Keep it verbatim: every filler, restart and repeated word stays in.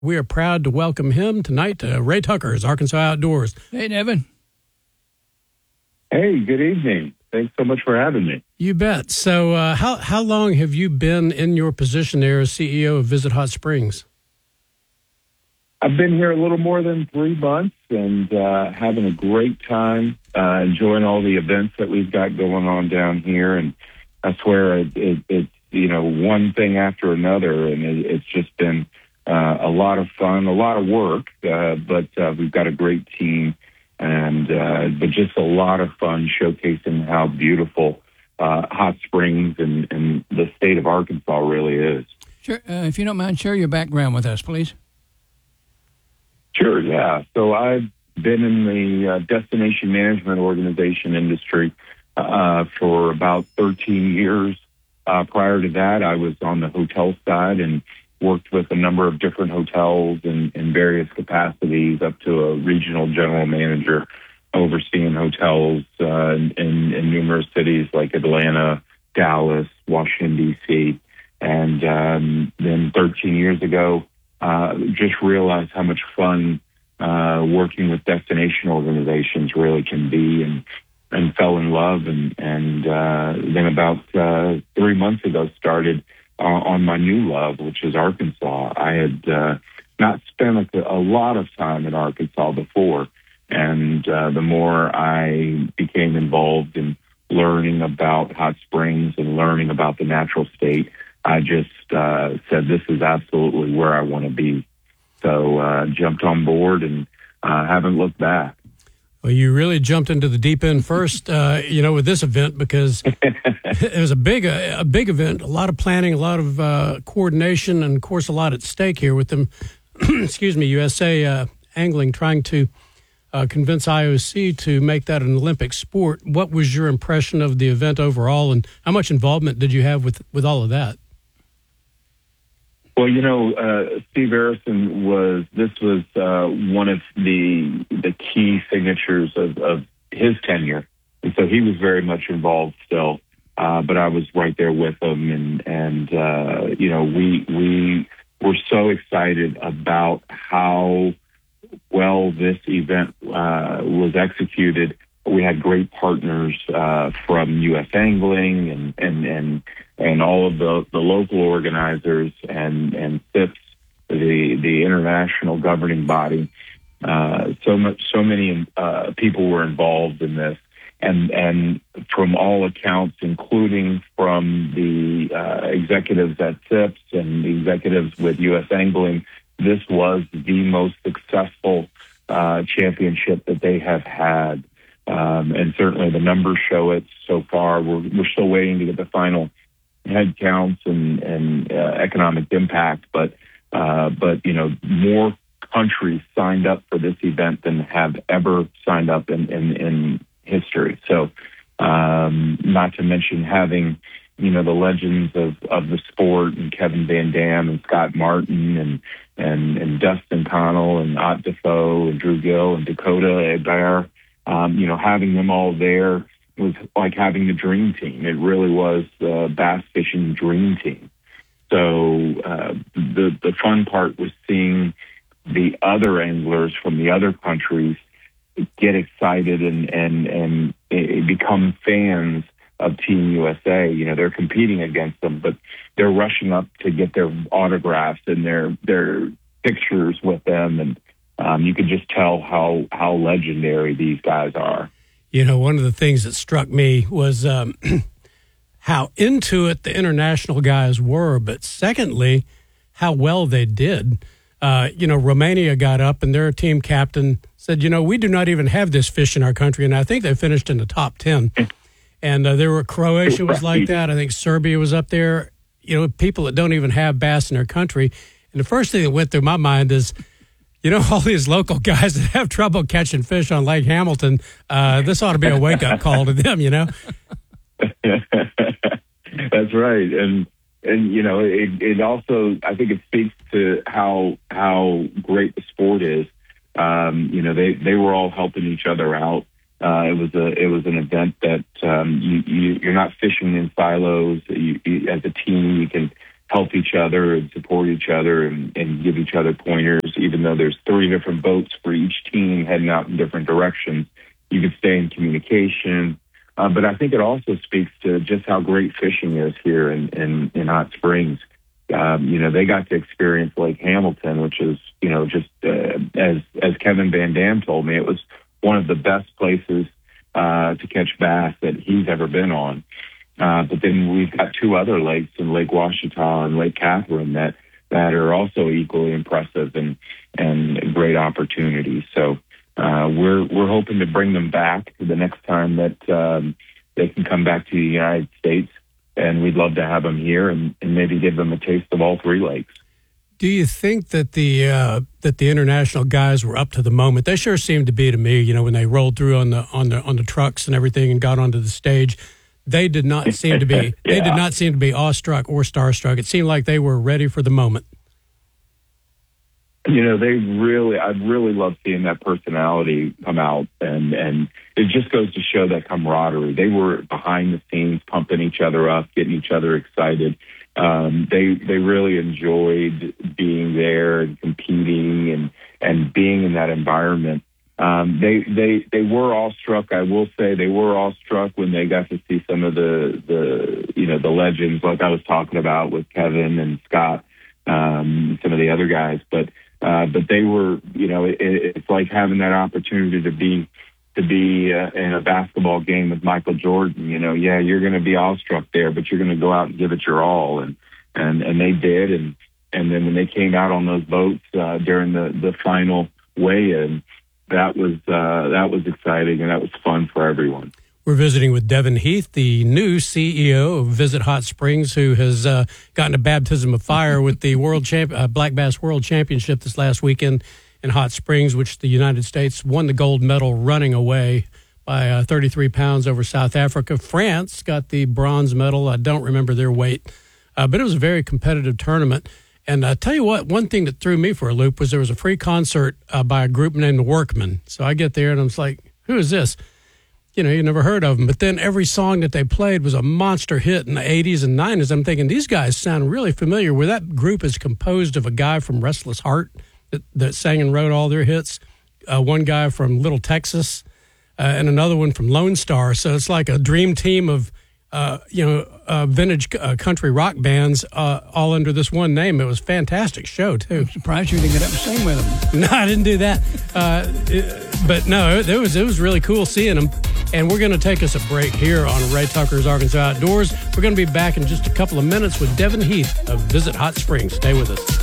We are proud to welcome him tonight to Ray Tucker's Arkansas Outdoors. Hey, Nevin. Hey, good evening. Thanks so much for having me. You bet. So uh, how, how long have you been in your position there as C E O of Visit Hot Springs? I've been here a little more than three months and uh, having a great time, uh, enjoying all the events that we've got going on down here. And I swear it, it, it's, you know, one thing after another. And it, it's just been uh, a lot of fun, a lot of work, uh, but uh, we've got a great team. And uh, but just a lot of fun showcasing how beautiful uh, Hot Springs and, and the state of Arkansas really is. Sure. Uh, if you don't mind, share your background with us, please. Sure, yeah. So I've been in the uh, destination management organization industry uh, for about thirteen years. Uh, prior to that, I was on the hotel side and worked with a number of different hotels in, in various capacities, up to a regional general manager overseeing hotels uh, in, in numerous cities like Atlanta, Dallas, Washington, D C. And um, then thirteen years ago, Uh, just realized how much fun uh, working with destination organizations really can be, and and fell in love. And and uh, then about uh, three months ago, started uh, on my new love, which is Arkansas. I had uh, not spent a, a lot of time in Arkansas before, and uh, the more I became involved in learning about Hot Springs and learning about the natural state, I just uh, said, this is absolutely where I want to be. So uh, jumped on board and uh, haven't looked back. Well, you really jumped into the deep end first, uh, you know, with this event, because it was a big, a, a big event, a lot of planning, a lot of uh, coordination, and of course, a lot at stake here with them. excuse me, U S A uh, Angling trying to uh, convince I O C to make that an Olympic sport. What was your impression of the event overall, and how much involvement did you have with, with all of that? Well, you know, uh, Steve Harrison was, this was uh, one of the the key signatures of, of his tenure. And so he was very much involved still, uh, but I was right there with him. And, and uh, you know, we, we were so excited about how well this event uh, was executed. We had great partners uh, from U S Angling and, and, and, and all of the, the local organizers and, and S I P S, the, the international governing body. Uh, so much, so many uh, people were involved in this. And, and from all accounts, including from the uh, executives at S I P S and the executives with U S Angling, this was the most successful uh, championship that they have had. Um, and certainly the numbers show it so far. We're, we're still waiting to get the final head counts and, and uh, economic impact. But, uh, but, you know, more countries signed up for this event than have ever signed up in, in, in history. So, um, not to mention having, you know, the legends of, of the sport, and Kevin Van Dam and Scott Martin and, and, and Dustin Connell and Ott Defoe and Drew Gill and Dakota Hebert. Um, you know, having them all there was like having the dream team. It really was the bass fishing dream team. So uh, the the fun part was seeing the other anglers from the other countries get excited and and and uh, become fans of Team U S A. You know, they're competing against them, but they're rushing up to get their autographs and their their pictures with them. And Um, you can just tell how, how legendary these guys are. You know, one of the things that struck me was um, how into it the international guys were, but secondly, how well they did. Uh, you know, Romania got up and their team captain said, you know, we do not even have this fish in our country. And I think they finished in the top ten. And uh, there were Croatia was like that. I think Serbia was up there. You know, people that don't even have bass in their country. And the first thing that went through my mind is, you know, all these local guys that have trouble catching fish on Lake Hamilton, uh, this ought to be a wake-up call to them, you know? That's right. And, and you know, it, it also, I think it speaks to how how great the sport is. Um, you know, they, they were all helping each other out. Uh, it was a it was an event that um, you, you, you're not fishing in silos. You, you, as a team, you can help each other and support each other and, and give each other pointers. Even though there's three different boats for each team heading out in different directions, you can stay in communication. Uh, but I think it also speaks to just how great fishing is here in, in, in Hot Springs. Um, you know, they got to experience Lake Hamilton, which is, you know, just uh, as as Kevin Van Dam told me, it was one of the best places uh, to catch bass that he's ever been on. Uh, but then we've got two other lakes in Lake Ouachita and Lake Catherine that, that are also equally impressive and and great opportunities. So uh, we're we're hoping to bring them back the next time that um, they can come back to the United States. And we'd love to have them here and, and maybe give them a taste of all three lakes. Do you think that the uh, that the international guys were up to the moment? They sure seemed to be to me. You know, when they rolled through on the on the on the trucks and everything and got onto the stage, they did not seem to be. yeah. They did not seem to be awestruck or starstruck. It seemed like they were ready for the moment. You know, they really, I really love seeing that personality come out, and, and it just goes to show that camaraderie. They were behind the scenes, pumping each other up, getting each other excited. Um, they they really enjoyed being there and competing and, and being in that environment. Um, they they they were awestruck. I will say they were awestruck when they got to see some of the the you know the legends, like I was talking about with Kevin and Scott, um, some of the other guys, but. Uh, but they were, you know, it, it's like having that opportunity to be to be uh, in a basketball game with Michael Jordan. You know, yeah, you're going to be awestruck there, but you're going to go out and give it your all, and and and they did, and and then when they came out on those boats uh, during the the final weigh-in, that was uh, that was exciting and that was fun for everyone. We're visiting with Devin Heath, the new C E O of Visit Hot Springs, who has uh, gotten a baptism of fire with the World Champ- uh, Black Bass World Championship this last weekend in Hot Springs, which the United States won the gold medal running away by uh, thirty-three pounds over South Africa. France got the bronze medal. I don't remember their weight, uh, but it was a very competitive tournament. And I uh, tell you what, one thing that threw me for a loop was there was a free concert uh, by a group named The Workmen. So I get there and I'm just like, who is this? You know, you never heard of them. But then every song that they played was a monster hit in the eighties and nineties. I'm thinking, these guys sound really familiar. Where that group is composed of a guy from Restless Heart that, that sang and wrote all their hits, uh, one guy from Little Texas, uh, and another one from Lone Star. So it's like a dream team of, uh, you know, uh, vintage uh, country rock bands uh, all under this one name. It was a fantastic show, too. I'm surprised you didn't get up and sing with them. No, I didn't do that. Uh, it, but no, it, it was it was really cool seeing them. And we're going to take us a break here on Ray Tucker's Arkansas Outdoors. We're going to be back in just a couple of minutes with Devin Heath of Visit Hot Springs. Stay with us.